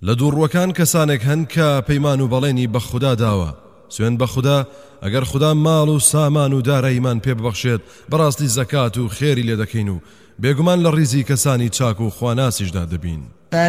لە دووڕوەکان کەسانێک هەن کە پەیمان و بەڵێنی بە خوددا داوە سوێن بە خوددا ئەگەر خوددا ماڵ و سامان و داراییمان پێ ببەخشێت بەڕاستی زەکات و خێری لێ دەکەین و بێگومان لە ڕیزی کەسانی چاک و خواناسیشدا دەبین.